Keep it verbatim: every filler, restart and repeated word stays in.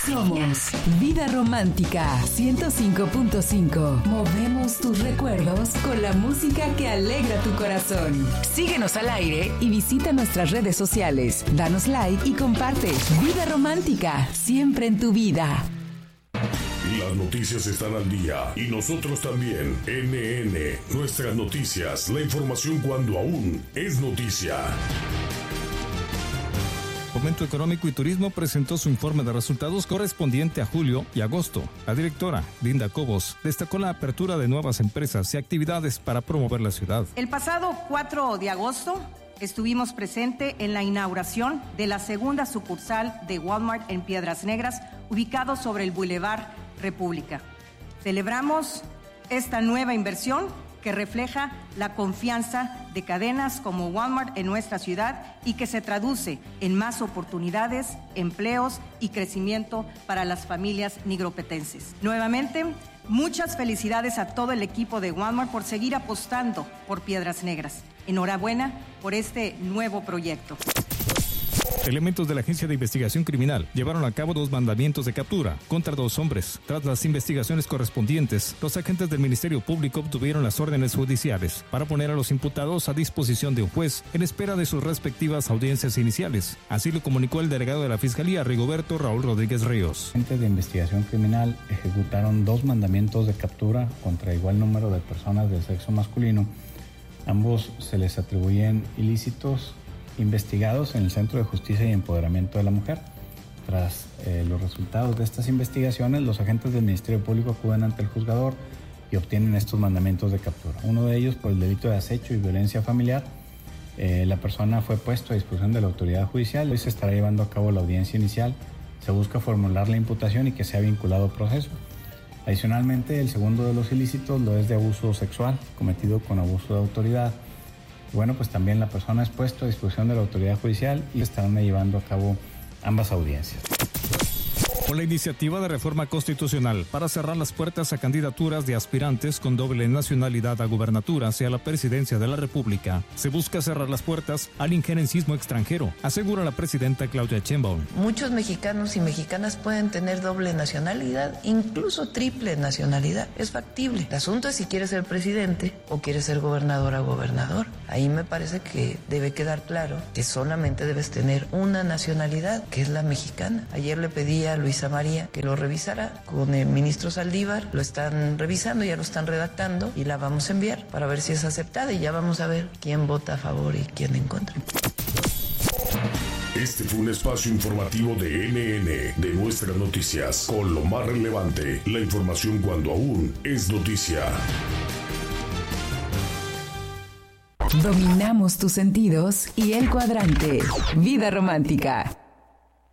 Somos Vida Romántica ciento cinco punto cinco. Movemos tus recuerdos con la música que alegra tu corazón. Síguenos al aire y visita nuestras redes sociales. Danos like y comparte. Vida Romántica, siempre en tu vida. Las noticias están al día y nosotros también. N N, nuestras noticias, la información cuando aún es noticia. Fomento Económico y Turismo presentó su informe de resultados correspondiente a julio y agosto. La directora, Linda Cobos, destacó la apertura de nuevas empresas y actividades para promover la ciudad. El pasado cuatro de agosto estuvimos presentes en la inauguración de la segunda sucursal de Walmart en Piedras Negras, ubicado sobre el Boulevard República. Celebramos esta nueva inversión que refleja la confianza de cadenas como Walmart en nuestra ciudad y que se traduce en más oportunidades, empleos y crecimiento para las familias nigropetenses. Nuevamente, muchas felicidades a todo el equipo de Walmart por seguir apostando por Piedras Negras. Enhorabuena por este nuevo proyecto. Elementos de la Agencia de Investigación Criminal llevaron a cabo dos mandamientos de captura contra dos hombres. Tras las investigaciones correspondientes, los agentes del Ministerio Público obtuvieron las órdenes judiciales para poner a los imputados a disposición de un juez en espera de sus respectivas audiencias iniciales. Así lo comunicó el delegado de la Fiscalía, Rigoberto Raúl Rodríguez Ríos. Agentes de Investigación Criminal ejecutaron dos mandamientos de captura contra igual número de personas del sexo masculino. Ambos se les atribuyen ilícitos investigados en el Centro de Justicia y Empoderamiento de la Mujer. Tras eh, los resultados de estas investigaciones, los agentes del Ministerio Público acuden ante el juzgador y obtienen estos mandamientos de captura. Uno de ellos por el delito de acecho y violencia familiar. Eh, la persona fue puesto a disposición de la autoridad judicial. Hoy se estará llevando a cabo la audiencia inicial. Se busca formular la imputación y que sea vinculado al proceso. Adicionalmente, el segundo de los ilícitos lo es de abuso sexual, cometido con abuso de autoridad. Bueno, pues también la persona es puesta a disposición de la autoridad judicial y estarán llevando a cabo ambas audiencias. Con la iniciativa de reforma constitucional para cerrar las puertas a candidaturas de aspirantes con doble nacionalidad a gubernaturas y a la presidencia de la República, se busca cerrar las puertas al injerencismo extranjero, asegura la presidenta Claudia Sheinbaum. Muchos mexicanos y mexicanas pueden tener doble nacionalidad, incluso triple nacionalidad. Es factible. El asunto es si quieres ser presidente o quieres ser gobernadora o gobernador. Ahí me parece que debe quedar claro que solamente debes tener una nacionalidad, que es la mexicana. Ayer le pedí a Luis María que lo revisara con el ministro Saldívar, lo están revisando, ya lo están redactando y la vamos a enviar para ver si es aceptada y ya vamos a ver quién vota a favor y quién en contra. Este fue un espacio informativo de N N, de Nuestras Noticias, con lo más relevante, la información cuando aún es noticia. Dominamos tus sentidos y el cuadrante. Vida Romántica.